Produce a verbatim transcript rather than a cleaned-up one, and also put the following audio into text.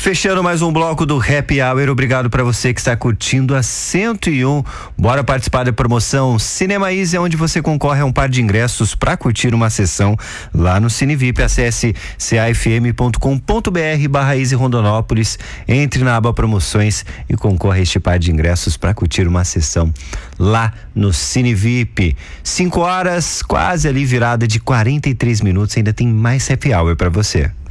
Fechando mais um bloco do Happy Hour, obrigado para você que está curtindo a cento e um. Bora participar da promoção Cinema Easy, onde você concorre a um par de ingressos para curtir uma sessão lá no Cine V I P. Acesse cafm.com.br barra Easy Rondonópolis, entre na aba promoções e concorre a este par de ingressos para curtir uma sessão lá no Cine V I P. Cinco horas, quase ali virada de quarenta e três minutos, ainda tem mais Happy Hour para você.